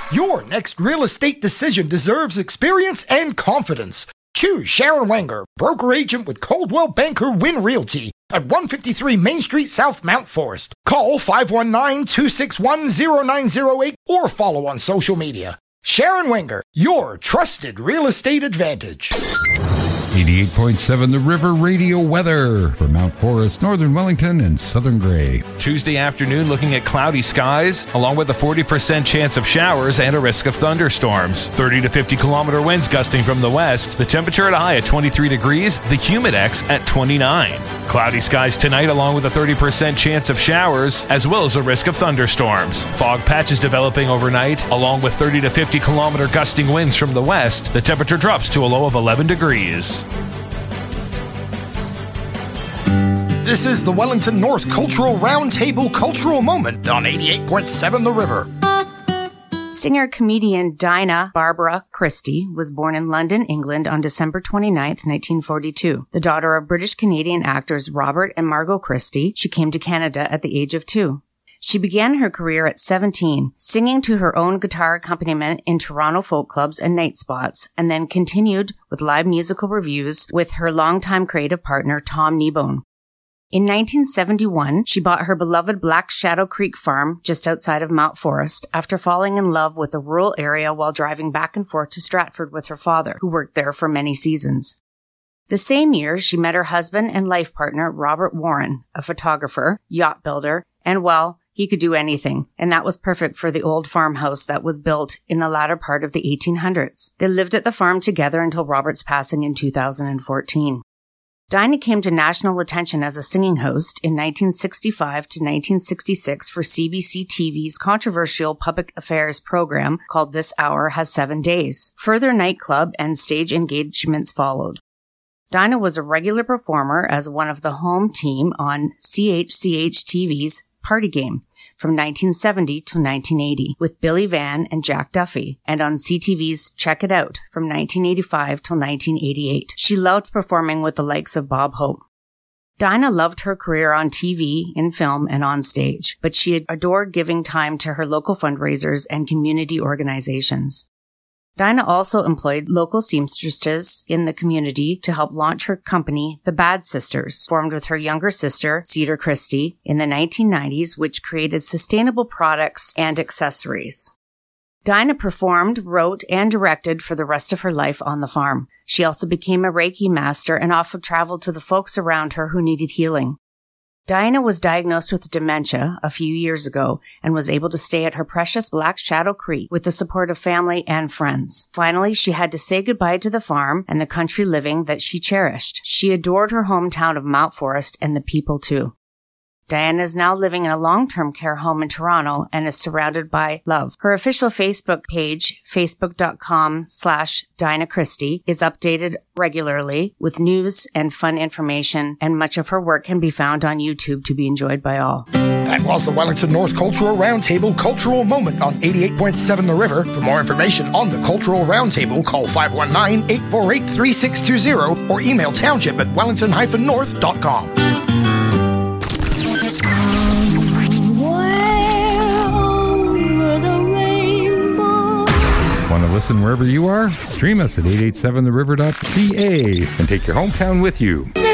Your next real estate decision deserves experience and confidence. Choose Sharon Wenger, broker agent with Coldwell Banker Wynn Realty at 153 Main Street South, Mount Forest. Call 519-261-0908 or follow on social media. Sharon Wenger, your trusted real estate advantage. 88.7 The River Radio weather for Mount Forest, Northern Wellington, and Southern Gray. Tuesday afternoon looking at cloudy skies, along with a 40% chance of showers and a risk of thunderstorms. 30 to 50 kilometer winds gusting from the west. The temperature at a high at 23 degrees, the humidex at 29. Cloudy skies tonight, along with a 30% chance of showers, as well as a risk of thunderstorms. Fog patches developing overnight, along with 30 to 50 kilometer gusting winds from the west. The temperature drops to a low of 11 degrees. This is the Wellington North Cultural Roundtable Cultural Moment on 88.7 The River. Singer-comedian Dinah Barbara Christie was born in London, England on December 29, 1942. The daughter of British-Canadian actors Robert and Margot Christie, she came to Canada at the age of 2. She began her career at 17, singing to her own guitar accompaniment in Toronto folk clubs and night spots, and then continued with live musical reviews with her longtime creative partner Tom Kneebone. In 1971, she bought her beloved Black Shadow Creek farm just outside of Mount Forest after falling in love with the rural area while driving back and forth to Stratford with her father, who worked there for many seasons. The same year, she met her husband and life partner, Robert Warren, a photographer, yacht builder, and well, he could do anything, and that was perfect for the old farmhouse that was built in the latter part of the 1800s. They lived at the farm together until Robert's passing in 2014. Dinah came to national attention as a singing host in 1965 to 1966 for CBC TV's controversial public affairs program called This Hour Has 7 Days. Further nightclub and stage engagements followed. Dinah was a regular performer as one of the home team on CHCH TV's Party Game from 1970 to 1980 with Billy Van and Jack Duffy, and on CTV's Check It Out from 1985 till 1988. She loved performing with the likes of Bob Hope. Dinah loved her career on TV, in film, and on stage, but she adored giving time to her local fundraisers and community organizations. Dinah also employed local seamstresses in the community to help launch her company, The Bad Sisters, formed with her younger sister, Cedar Christie, in the 1990s, which created sustainable products and accessories. Dinah performed, wrote, and directed for the rest of her life on the farm. She also became a Reiki master and often traveled to the folks around her who needed healing. Dinah was diagnosed with dementia a few years ago and was able to stay at her precious Black Shadow Creek with the support of family and friends. Finally, she had to say goodbye to the farm and the country living that she cherished. She adored her hometown of Mount Forest and the people too. Diana is now living in a long-term care home in Toronto and is surrounded by love. Her official Facebook page, facebook.com/Dinah Christie, is updated regularly with news and fun information, and much of her work can be found on YouTube to be enjoyed by all. That was the Wellington North Cultural Roundtable Cultural Moment on 88.7 The River. For more information on the Cultural Roundtable, call 519-848-3620 or email township@wellington-north.com. Want to listen wherever you are? Stream us at 887theriver.ca and take your hometown with you.